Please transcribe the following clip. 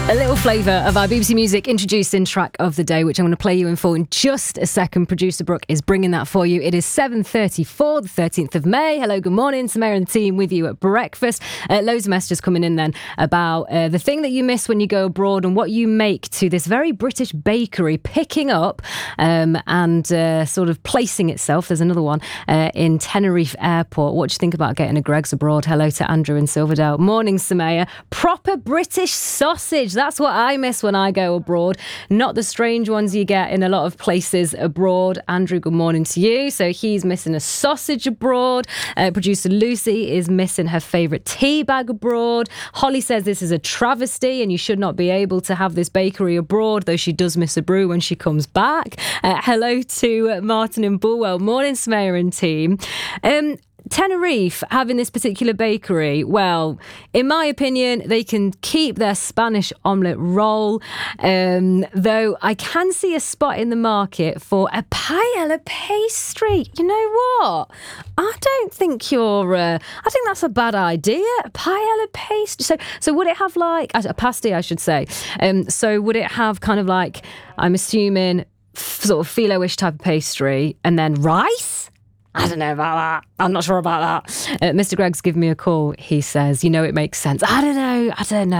A little flavour of our BBC Music introducing track of the day, which I'm going to play you in full in just a second. Producer Brooke is bringing that for you. It is 7:34, the 13th of May. Hello, good morning. Samara and the team with you at breakfast. Loads of messages coming in then about the thing that you miss when you go abroad and what you make to this very British bakery picking up and sort of placing itself. There's another one in Tenerife Airport. What do you think about getting a Greggs abroad? Hello to Andrew in Silverdale. Morning, Samaya. Proper British sausage. That's what I miss when I go abroad. Not the strange ones you get in a lot of places abroad. Andrew, good morning to you. So he's missing a sausage abroad. Producer Lucy is missing her favourite tea bag abroad. Holly says this is a travesty and you should not be able to have this bakery abroad, though she does miss a brew when she comes back. Hello to Martin in Bulwell. Morning, Smear and team. Tenerife having this particular bakery, well, in my opinion, they can keep their Spanish omelette roll, though I can see a spot in the market for a paella pastry. You know what? I don't think I think that's a bad idea. A paella pastry. So would it have like a pasty, I should say? So would it have kind of like, I'm assuming, sort of phyllo-ish type of pastry and then rice? I don't know about that. I'm not sure about that. Mr. Gregg's given me a call. He says, it makes sense. I don't know.